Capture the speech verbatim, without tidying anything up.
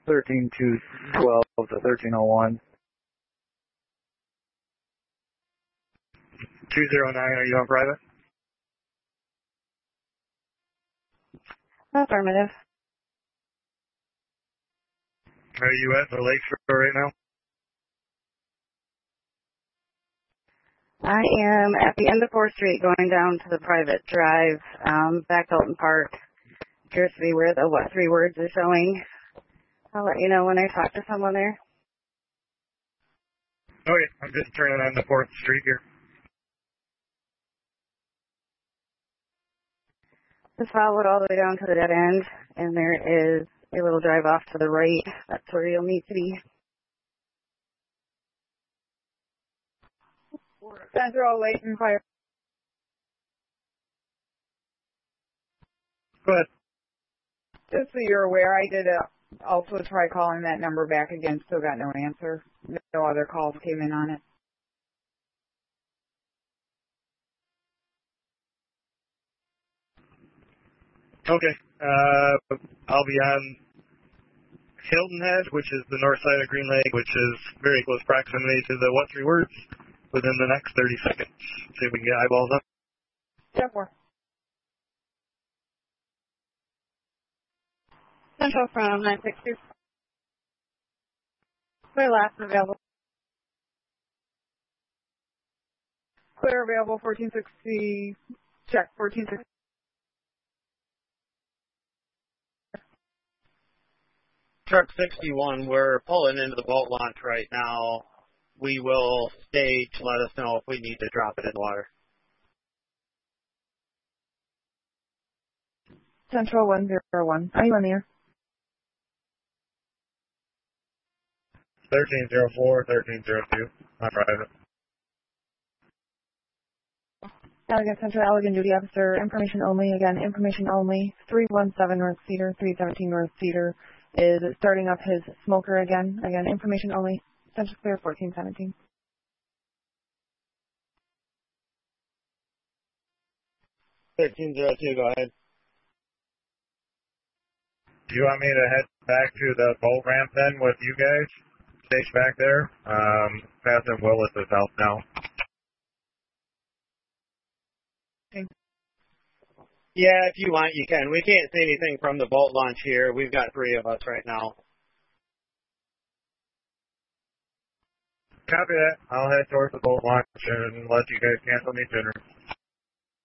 thirteen two twelve to thirteen oh one. two zero nine, are you on private? Affirmative. Are you at the lakeshore right now? I am at the end of fourth Street going down to the private drive, um, back Elton Park. Appears to be where the what three words are showing. I'll let you know when I talk to someone there. Okay, I'm just turning on the fourth Street here. Just follow it all the way down to the dead end, and there is a little drive off to the right. That's where you'll need to be. Central Layton Fire. Go ahead. Just so you're aware, I did uh, also try calling that number back again. Still got no answer. No other calls came in on it. Okay. Uh, I'll be on Hilton Head, which is the north side of Green Lake, which is very close proximity to the what three words within the next thirty seconds. See if we can get eyeballs up. ten four. Central from nine six two. Clear last available. Clear available fourteen sixty. Check fourteen sixty. Truck sixty-one, we're pulling into the boat launch right now. We will stay to let us know if we need to drop it in water. Central one zero one. Are you on the air? thirteen zero four, thirteen zero two. I'm private. Allegan Central, Allegan Duty Officer, information only. Again, information only. three one seven North Cedar, three seventeen North Cedar is starting up his smoker again. Again, information only. Central Clear fourteen seventeen. thirteen zero two, go ahead. Do you want me to head back to the boat ramp then with you guys? Station back there? Um, Passive Willis is out now. Yeah, if you want, you can. We can't see anything from the boat launch here. We've got three of us right now. Copy that. I'll head towards the boat launch and let you guys cancel me sooner.